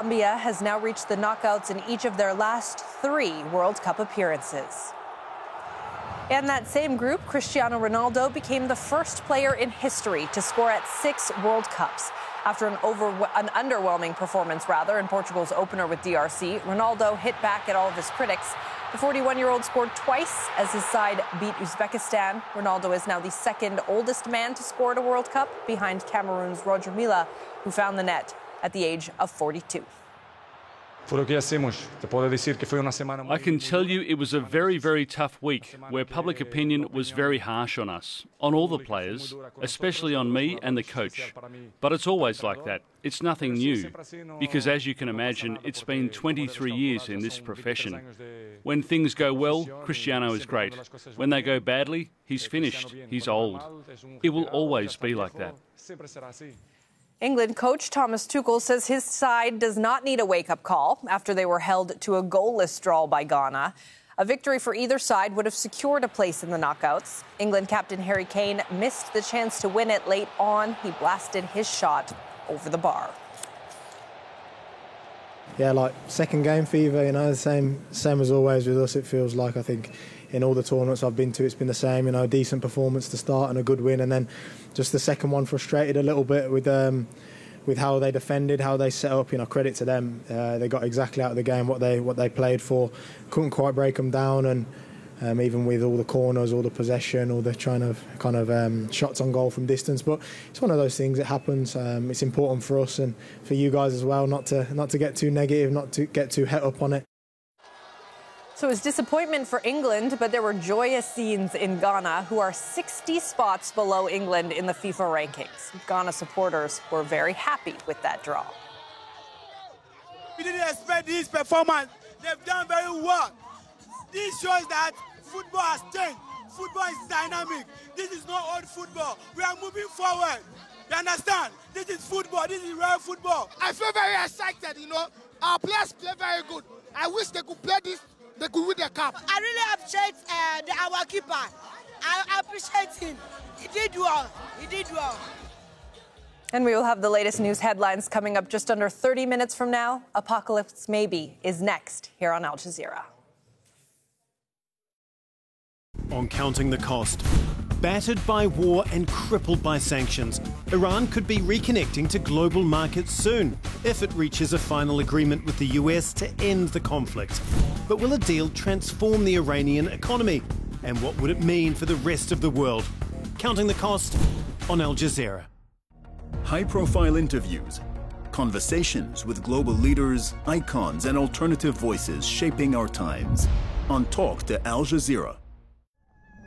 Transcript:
Colombia has now reached the knockouts in each of their last 3 World Cup appearances. In that same group, Cristiano Ronaldo became the first player in history to score at 6 World Cups. After an underwhelming performance, in Portugal's opener with DRC, Ronaldo hit back at all of his critics. The 41-year-old scored twice as his side beat Uzbekistan. Ronaldo is now the second oldest man to score at a World Cup, behind Cameroon's Roger Milla, who found the net at the age of 42. I can tell you it was a very, very tough week where public opinion was very harsh on us, on all the players, especially on me and the coach. But it's always like that. It's nothing new, because as you can imagine, it's been 23 years in this profession. When things go well, Cristiano is great. When they go badly, he's finished. He's old. It will always be like that. England coach Thomas Tuchel says his side does not need a wake-up call after they were held to a goalless draw by Ghana. A victory for either side would have secured a place in the knockouts. England captain Harry Kane missed the chance to win it late on. He blasted his shot over the bar. Yeah, like second game fever, same as always with us. It feels like, I think, in all the tournaments I've been to, it's been the same. A decent performance to start and a good win, and then just the second one frustrated a little bit with how they defended, how they set up. Credit to them. They got exactly out of the game what they played for. Couldn't quite break them down, and even with all the corners, all the possession, all the trying of shots on goal from distance. But it's one of those things. It happens. It's important for us and for you guys as well not to get too negative, not to get too het up on it. So it was disappointment for England, but there were joyous scenes in Ghana, who are 60 spots below England in the FIFA rankings. Ghana supporters were very happy with that draw. We didn't expect this performance. They've done very well. This shows that football has changed. Football is dynamic. This is not old football. We are moving forward. You understand? This is football. This is real football. I feel very excited, Our players play very good. I wish they could play this. They could win the cup. I really appreciate our keeper. I appreciate him. He did well. And we will have the latest news headlines coming up just under 30 minutes from now. Apocalypse Maybe is next here on Al Jazeera. On Counting the Cost. Battered by war and crippled by sanctions, Iran could be reconnecting to global markets soon if it reaches a final agreement with the US to end the conflict. But will a deal transform the Iranian economy? And what would it mean for the rest of the world? Counting the Cost on Al Jazeera. High-profile interviews, conversations with global leaders, icons and alternative voices shaping our times. On Talk to Al Jazeera.